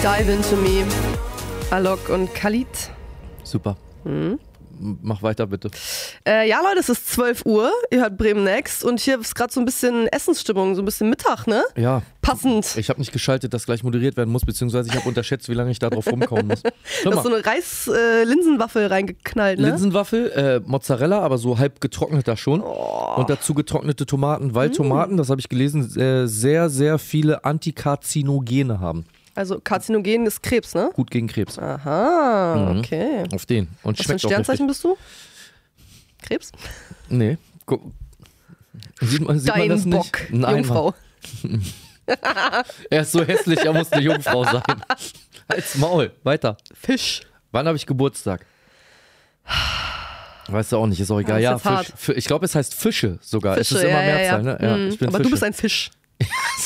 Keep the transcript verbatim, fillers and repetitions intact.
Dive Into Me. Alok und Khalid. Super. Mhm. Mach weiter, bitte. Äh, ja, Leute, es ist zwölf Uhr. Ihr hört Bremen Next. Und hier ist gerade so ein bisschen Essensstimmung, so ein bisschen Mittag, ne? Ja. Passend. Ich habe nicht geschaltet, dass gleich moderiert werden muss, beziehungsweise ich habe unterschätzt, wie lange ich da drauf rumkauen muss. Du hast so eine Reis-Linsenwaffel äh, reingeknallt, ne? Linsenwaffel, äh, Mozzarella, aber so halb getrockneter schon. Oh. Und dazu getrocknete Tomaten, weil Tomaten, das habe ich gelesen, äh, sehr, sehr viele Antikarzinogene haben. Also Karzinogen ist Krebs, ne? Gut gegen Krebs. Aha, Mhm. okay. Auf den. Und Was für ein schmeckt auch Sternzeichen richtig. bist du? Krebs? Nee. Guck. Sieht man, sieht Dein man das nicht? Bock, Nein, Jungfrau. Mann. Er ist so hässlich, er muss eine Jungfrau sein. Halt's Maul. Weiter. Fisch. Wann habe ich Geburtstag? Weißt du auch nicht, ist auch egal. Ja, Ja, ist jetzt Fisch, Fi- ich glaube, es heißt Fische sogar. Fische, es ist immer ja, ja, Mehrzahl, ja. ne? Ja, Mhm. ich bin Aber Fische. du bist ein Fisch.